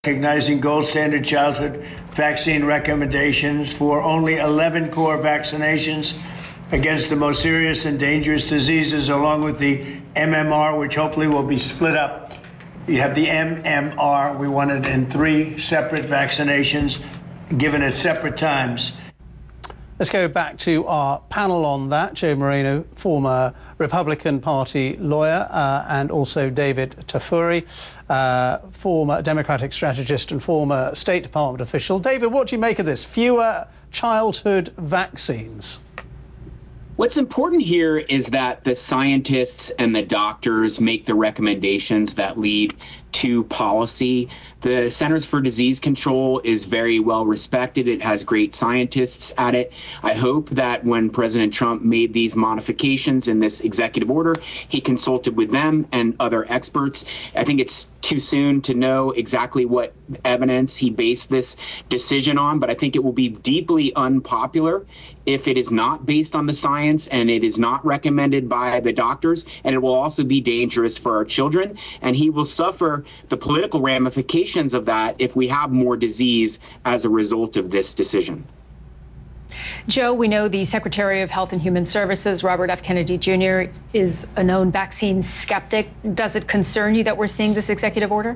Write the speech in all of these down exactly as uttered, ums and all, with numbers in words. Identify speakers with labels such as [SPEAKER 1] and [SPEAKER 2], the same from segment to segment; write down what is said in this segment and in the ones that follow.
[SPEAKER 1] recognizing gold standard childhood vaccine recommendations for only eleven core vaccinations against the most serious and dangerous diseases, along with the M M R, which hopefully will be split up. You have the M M R, we want it in three separate vaccinations, given at separate times.
[SPEAKER 2] Let's go back to our panel on that. Joe Moreno, former Republican Party lawyer, uh, and also David Tafuri, uh, former Democratic strategist and former State Department official. David, what do you make of this? Fewer childhood vaccines.
[SPEAKER 3] What's important here is that the scientists and the doctors make the recommendations that lead to policy. The Centers for Disease Control is very well respected. It has great scientists at it. I hope that when President Trump made these modifications in this executive order, he consulted with them and other experts. I think it's too soon to know exactly what evidence he based this decision on, but I think it will be deeply unpopular if it is not based on the science and it is not recommended by the doctors, and it will also be dangerous for our children, and he will suffer the political ramifications of that if we have more disease as a result of this decision.
[SPEAKER 4] Joe, we know the Secretary of Health and Human Services, Robert F. Kennedy Junior, is a known vaccine skeptic. Does it concern you that we're seeing this executive order?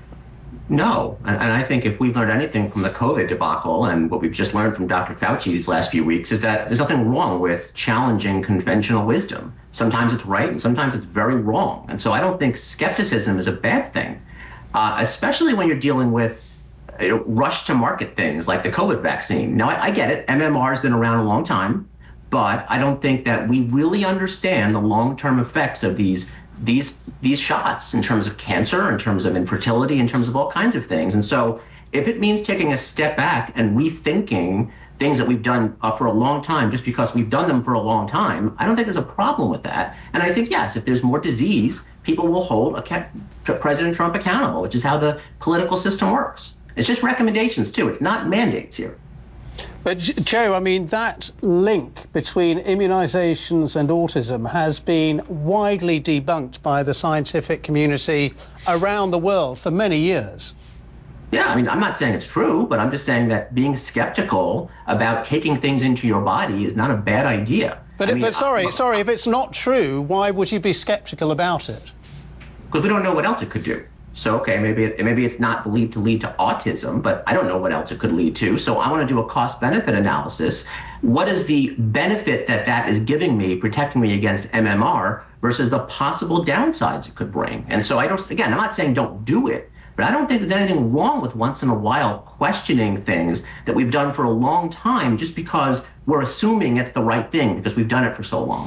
[SPEAKER 5] No, and, and I think if we've learned anything from the COVID debacle and what we've just learned from Doctor Fauci these last few weeks is that there's nothing wrong with challenging conventional wisdom. Sometimes it's right and sometimes it's very wrong. And so I don't think skepticism is a bad thing, uh, especially when you're dealing with you know, rush to market things like the COVID vaccine. Now, I, I get it. M M R has been around a long time, but I don't think that we really understand the long-term effects of these these these shots in terms of cancer, in terms of infertility, in terms of all kinds of things. And so if it means taking a step back and rethinking things that we've done uh, for a long time just because we've done them for a long time, I don't think there's a problem with that. And I think, yes, if there's more disease, people will hold a President Trump accountable, which is how the political system works. It's just recommendations, too. It's not mandates here.
[SPEAKER 2] But, Joe, I mean, that link between immunisations and autism has been widely debunked by the scientific community around the world for many years.
[SPEAKER 5] Yeah, I mean, I'm not saying it's true, but I'm just saying that being skeptical about taking things into your body is not a bad idea.
[SPEAKER 2] But,
[SPEAKER 5] I mean,
[SPEAKER 2] but sorry,
[SPEAKER 5] I,
[SPEAKER 2] sorry, if it's not true, why would you be skeptical about it?
[SPEAKER 5] Because we don't know what else it could do. So, okay, maybe it, maybe it's not believed to lead to autism, but I don't know what else it could lead to. So I want to do a cost-benefit analysis. What is the benefit that that is giving me, protecting me against M M R, versus the possible downsides it could bring? And so I don't, again, I'm not saying don't do it, but I don't think there's anything wrong with once in a while questioning things that we've done for a long time just because we're assuming it's the right thing because we've done it for so long.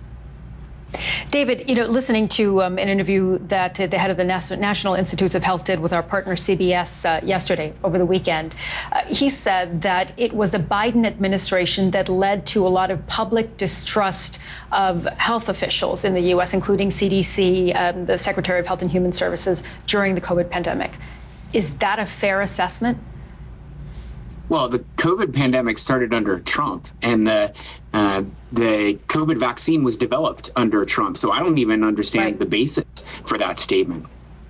[SPEAKER 4] David, you know, listening to um, an interview that uh, the head of the Nas- National Institutes of Health did with our partner C B S uh, yesterday over the weekend, uh, he said that it was the Biden administration that led to a lot of public distrust of health officials in the U S, including C D C, um, the Secretary of Health and Human Services, during the COVID pandemic. Is that a fair assessment?
[SPEAKER 3] Well, the COVID pandemic started under Trump, and the uh, the COVID vaccine was developed under Trump. So I don't even understand right. the basis for that statement.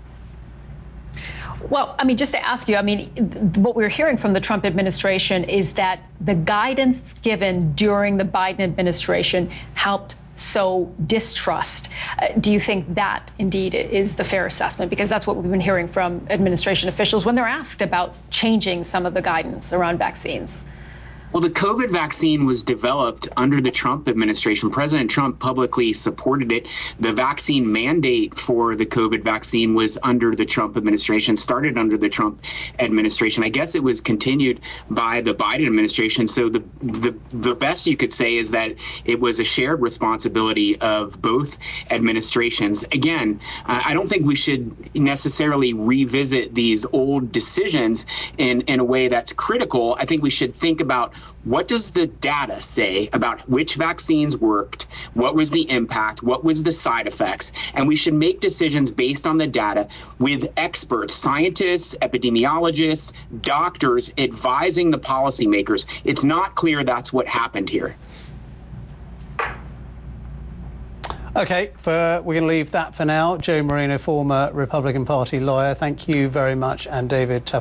[SPEAKER 4] Well, I mean, just to ask you, I mean, what we're hearing from the Trump administration is that the guidance given during the Biden administration helped sow distrust. Uh, do you think that indeed is the fair assessment? Because that's what we've been hearing from administration officials when they're asked about changing some of the guidance around vaccines.
[SPEAKER 3] Well, the COVID vaccine was developed under the Trump administration. President Trump publicly supported it. The vaccine mandate for the COVID vaccine was under the Trump administration, started under the Trump administration. I guess it was continued by the Biden administration. So the, the, the best you could say is that it was a shared responsibility of both administrations. Again, I don't think we should necessarily revisit these old decisions in, in a way that's critical. I think we should think about what does the data say about which vaccines worked, what was the impact, what was the side effects, and we should make decisions based on the data with experts, scientists, epidemiologists, doctors advising the policymakers. It's not clear that's what happened here.
[SPEAKER 2] Okay, for, we're going to leave that for now. Joe Marino, former Republican Party lawyer, thank you very much, and David Tuffury.